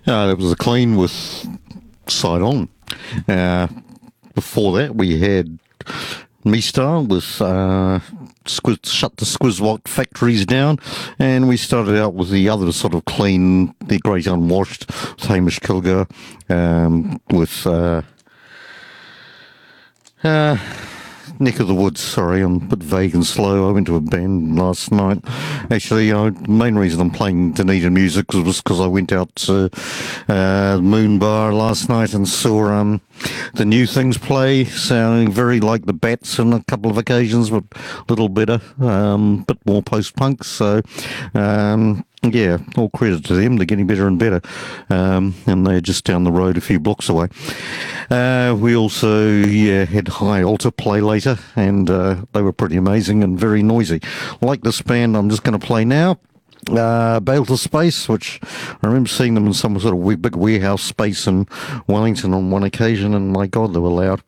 There was a clean with Side On. Before that, we had Mistar with Shut the Squizwalk Factories Down, and we started out with the other sort of clean, the Great Unwashed, Hamish Kilger, with Neck of the Woods. Sorry, I'm a bit vague and slow. I went to a band last night. Actually, the main reason I'm playing Dunedin music was because I went out to Moon Bar last night and saw the New Things play, sounding very like the Bats on a couple of occasions, but a little better, bit more post-punk. So, yeah, all credit to them. They're getting better and better. And they're just down the road a few blocks away. We also had High Altar play later, and they were pretty amazing and very noisy. Like this band I'm just going to play now, Bale to Space, which I remember seeing them in some sort of big warehouse space in Wellington on one occasion, and my God, they were loud.